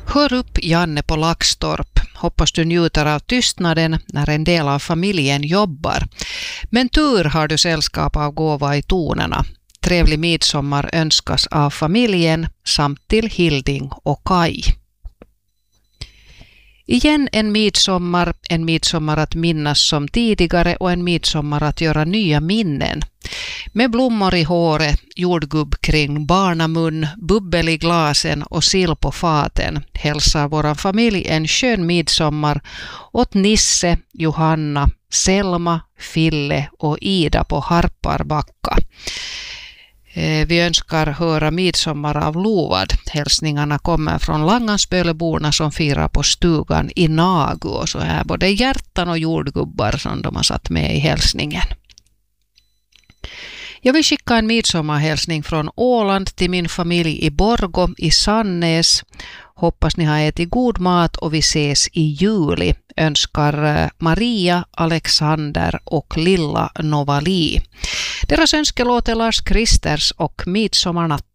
Hör upp Janne på Laxtorp. Hoppas du njuter av tystnaden när en del av familjen jobbar. Men tur har du sällskap av gåva i tonerna. Trevlig midsommar önskas av familjen samt till Hilding och Kai. Igen en midsommar att minnas som tidigare och en midsommar att göra nya minnen. Med blommor i håret, jordgubb kring barnamun, bubbel i glasen och sill på faten hälsar våran familj en skön midsommar åt Nisse, Johanna, Selma, Fille och Ida på Harparbacka. Vi önskar höra midsommar av Lovad. Hälsningarna kommer från Langansböleborna som firar på stugan i Nagu, och så är både hjärtan och jordgubbar som de har satt med i hälsningen. Jag vill skicka en midsommarhälsning från Åland till min familj i Borgå i Sannäs. Hoppas ni har ätit god mat och vi ses i juli. Önskar Maria, Alexander och lilla Novali. Deras önskelåt är Lars Kristers och Midsommarnatt.